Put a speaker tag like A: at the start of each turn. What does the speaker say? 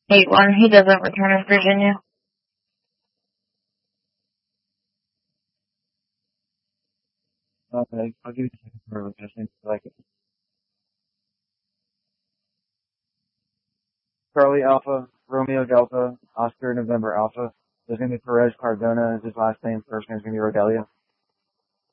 A: 8-1, he doesn't return in Virginia.
B: Okay, I'll give you a second for just seems like it. Charlie Alpha, Romeo Delta, Oscar November Alpha. There's gonna be Perez Cardona as his last name. First name's gonna be Rodelia.